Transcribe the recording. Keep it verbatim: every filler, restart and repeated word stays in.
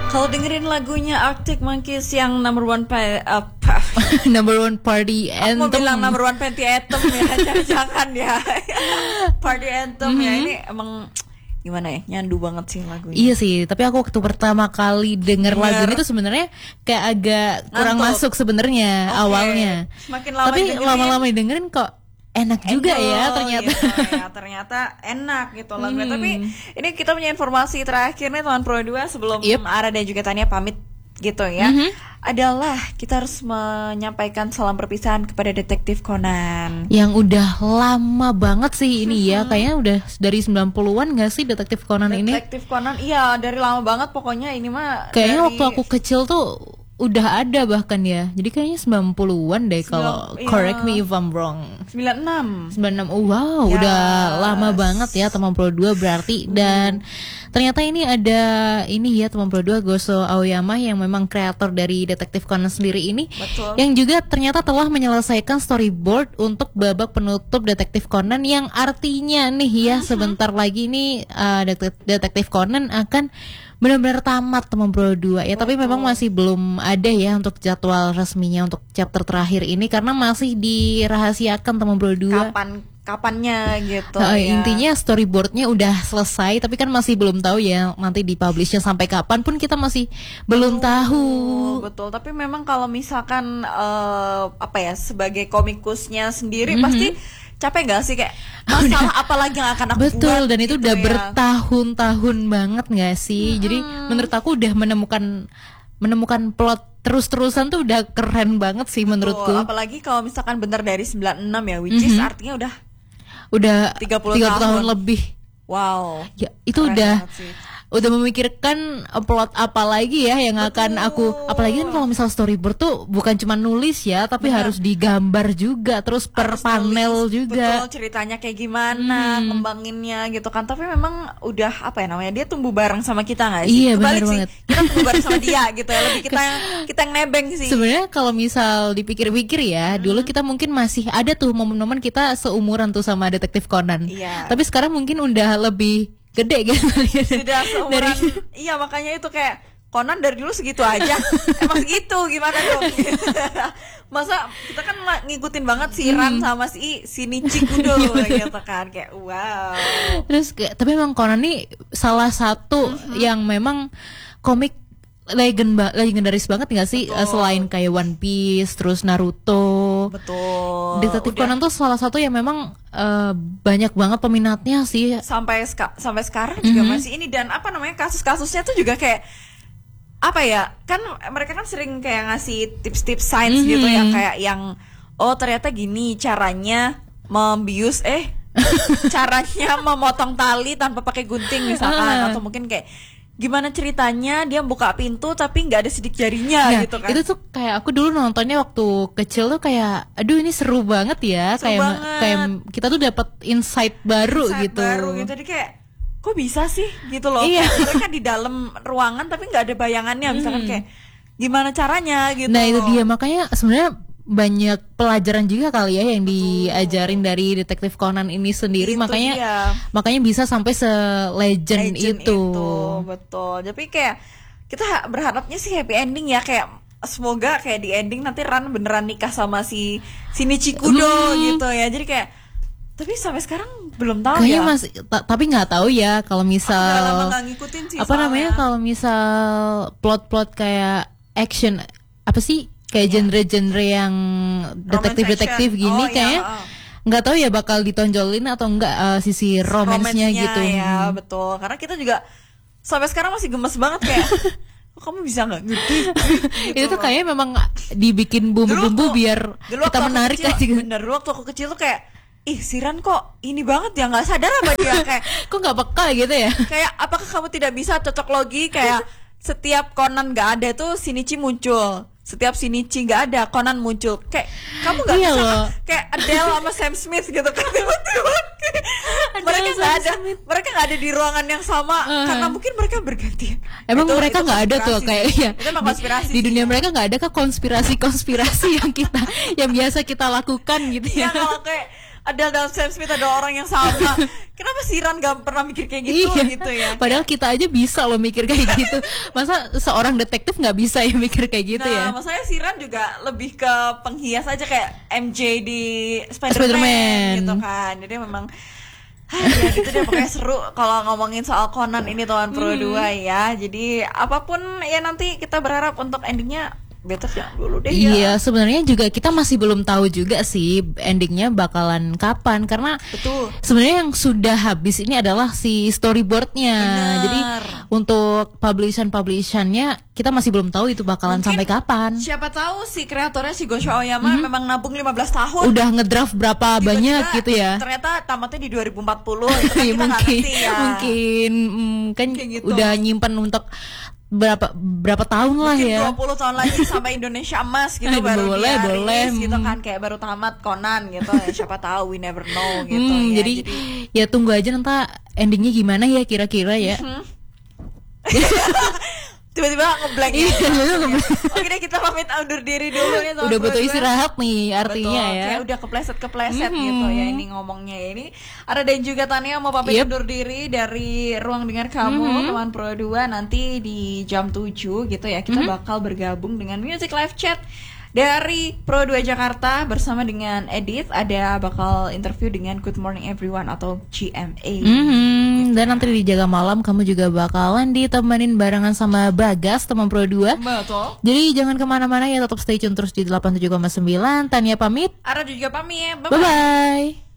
Kalau dengerin lagunya Arctic Monkeys yang number one pa- uh, number one party anthem. Aku mau bilang number one panty anthem ya, jangan ya. Party anthem mm-hmm. ya, ini emang gimana ya, nyandu banget sih lagunya. Iya sih, tapi aku waktu pertama kali denger Dengar. lagu ini tuh sebenarnya kayak agak kurang Ngantuk. masuk sebenarnya okay. awalnya. Semakin lama tapi dengerin, lama-lama dengerin kok enak Endo, juga ya ternyata. Gitu, ya, ternyata enak gitu lagunya. Hmm. Tapi ini kita punya informasi terakhir nih teman Pro dua sebelum yep. Ara dan juga Tania pamit gitu ya. Mm-hmm. Adalah kita harus menyampaikan salam perpisahan kepada Detektif Conan. Yang udah lama banget sih ini mm-hmm. ya. Kayaknya udah dari sembilan puluhan gak sih Detektif Conan Detektif ini? Detektif Conan iya dari lama banget pokoknya ini mah. Kayaknya dari... waktu aku kecil tuh udah ada bahkan ya. Jadi kayaknya sembilan puluhan deh kalau iya. Correct me if I'm wrong. sembilan puluh enam sembilan puluh enam Oh, wow, yes. Udah lama banget ya teman Pro dua berarti. Hmm. Dan ternyata ini ada ini ya teman Pro dua Gozo Aoyama yang memang kreator dari Detektif Conan sendiri ini. Betul. Yang juga ternyata telah menyelesaikan storyboard untuk babak penutup Detektif Conan yang artinya nih ya uh-huh. sebentar lagi nih uh, Detektif Conan akan benar-benar tamat teman Pro dua ya. Betul. Tapi memang masih belum ada ya untuk jadwal resminya untuk chapter terakhir ini karena masih dirahasiakan teman Pro dua. Kapan kapannya gitu uh, ya. Intinya storyboardnya udah selesai tapi kan masih belum tahu ya nanti dipublishnya sampai kapan pun kita masih belum oh, tahu. Betul, tapi memang kalau misalkan uh, apa ya sebagai komikusnya sendiri mm-hmm. pasti capek gak sih kayak masalah apa lagi yang akan aku betul, buat. Betul, dan itu gitu udah ya. bertahun-tahun banget gak sih? Hmm. Jadi menurut aku udah menemukan menemukan plot terus-terusan tuh udah keren banget sih betul, menurutku. Apalagi kalau misalkan benar dari sembilan puluh enam ya, which is mm-hmm. artinya udah udah tiga puluh tahun. tahun lebih. Wow. Ya, itu udah udah memikirkan plot apa lagi ya yang betul. Akan aku apalagi kan kalau misal storyboard tuh bukan cuma nulis ya tapi benar. Harus digambar juga terus per harus panel nulis, juga betul ceritanya kayak gimana hmm. ngembanginnya gitu kan tapi memang udah apa ya namanya dia tumbuh bareng sama kita nggak sih iya, kebalik sih banget. Kita tumbuh bareng sama dia gitu ya lebih kita yang kita yang nebeng sih sebenarnya kalau misal dipikir-pikir ya hmm. dulu kita mungkin masih ada tuh momen-momen kita seumuran tuh sama Detektif Conan iya. Tapi sekarang mungkin udah lebih gede gitu sudah seumuran dari... iya makanya itu kayak Conan dari dulu segitu aja emang segitu gimana dong masa kita kan ngikutin banget si Ran hmm. sama si Shinichi Kudo gitu kan kayak wow terus kayak tapi memang Conan nih salah satu mm-hmm. yang memang komik legend ba- legendaris banget nggak sih betul. Selain kayak One Piece terus Naruto betul Detektif Conan tuh salah satu yang memang uh, banyak banget peminatnya sih sampai ska- sampai sekarang mm-hmm. juga masih ini dan apa namanya kasus-kasusnya tuh juga kayak apa ya kan mereka kan sering kayak ngasih tips-tips sains mm-hmm. gitu ya kayak yang oh ternyata gini caranya membius eh caranya memotong tali tanpa pakai gunting misalkan atau mungkin kayak gimana ceritanya dia buka pintu tapi nggak ada sidik jarinya nah, gitu kan itu tuh kayak aku dulu nontonnya waktu kecil tuh kayak aduh ini seru banget ya seru kayak banget. kayak kita tuh dapat insight baru insight gitu baru gitu jadi kayak kok bisa sih gitu loh iya. Kayak mereka di dalam ruangan tapi nggak ada bayangannya misalkan kayak gimana caranya gitu nah itu dia makanya sebenarnya banyak pelajaran juga kali ya yang diajarin dari Detektif Conan ini sendiri itu makanya dia. Makanya bisa sampai se-legend itu. itu betul tapi kayak kita berharapnya sih happy ending ya kayak semoga kayak di ending nanti Ran beneran nikah sama si Shinichi Kudo hmm. gitu ya jadi kayak tapi sampai sekarang belum tahu kayaknya ya masih t- tapi nggak tahu ya kalau misal ngikutin sih apa soalnya. Namanya kalau misal plot-plot kayak action apa sih kayak yeah. genre-genre yang detektif-detektif gini oh, kayaknya nggak yeah, oh. tahu ya bakal ditonjolin atau enggak uh, sisi romance-nya gitu ya hmm. betul karena kita juga sampai sekarang masih gemes banget kayak oh, kamu bisa nggak ngerti gitu. Itu tuh kayaknya memang dibikin bumbu-bumbu biar kita menarik aja gitu. Bener dulu waktu aku kecil tuh kayak ih Siran kok ini banget ya nggak sadar apa dia kayak kok nggak peka gitu ya kayak apakah kamu tidak bisa cocok logi kayak setiap Conan nggak ada tuh Shinichi muncul setiap Shinichi nggak ada Conan muncul kayak kamu nggak iya bisa loh. Kayak Adele sama Sam Smith gitu kan tiba-tiba mereka nggak ada Smith. Mereka nggak ada di ruangan yang sama uh. karena mungkin mereka bergantian emang itu, mereka nggak ada tuh kayak ya itu emang konspirasi di, di dunia mereka nggak ada kan konspirasi-konspirasi yang kita yang biasa kita lakukan gitu ya, ya kalau kayak ada dalam Sam Smith ada orang yang sama. Kenapa si Ran gak pernah mikir kayak gitu Iya. gitu ya? Padahal kita aja bisa loh mikir kayak gitu. Masa seorang detektif nggak bisa ya mikir kayak gitu Nah, ya? maksudnya si Ran juga lebih ke penghias aja kayak M J di Spider-Man, Spider-Man. gitu kan. Jadi memang ah, ya gitu deh pokoknya seru kalau ngomongin soal Conan ini Tuan Pro dua ya. Jadi apapun ya nanti kita berharap untuk endingnya better jangan dulu deh ya. Iya, sebenarnya juga kita masih belum tahu juga sih endingnya bakalan kapan, karena Betul. sebenarnya yang sudah habis ini adalah si storyboardnya. Benar. Jadi untuk publishan publishannya kita masih belum tahu itu bakalan Mungkin sampai kapan. Siapa tahu si kreatornya si Gosho Aoyama memang nabung lima belas tahun. Udah ngedraft berapa Tiba-tiba banyak gitu ya? Ternyata tamatnya di dua ribu empat puluh. Itu kan Iya, kita nggak mungkin ngerti ya. mungkin mm, kan Kayak gitu. udah nyimpan untuk berapa berapa tahun lah Mungkin ya. dua puluh tahun lagi sampai Indonesia emas gitu Aduh, baru boleh, dia boleh. rilis gitu Hmm. kan kayak baru tamat Conan gitu ya, siapa tahu we never know gitu Hmm, ya. jadi, ya tunggu aja nanti endingnya gimana ya kira-kira ya. tiba-tiba ngeblank ya. Iya, tiba-tiba ngeblank. Oke deh kita pamit undur diri dulu nih Tuan Udah Pro butuh dua. istirahat nih artinya Betul, ya. kayak udah kepleset-kepleset Mhm. gitu ya ini ngomongnya ya. Ini ada dan juga Tania mau pamit Yep. undur diri dari ruang dengar kamu teman Pro dua. Nanti di jam tujuh gitu ya kita bakal bergabung dengan Music Live Chat dari Pro dua Jakarta bersama dengan Edith. Ada bakal interview dengan Good Morning Everyone atau G M A. Mhm, dan nanti di Jaga Malam kamu juga bakalan ditemenin barengan sama Bagas teman Pro dua. Betul. Jadi jangan kemana-mana ya, tetap stay tune terus di delapan puluh tujuh koma sembilan. Tania pamit. Ara juga pamit. Bye Bye bye.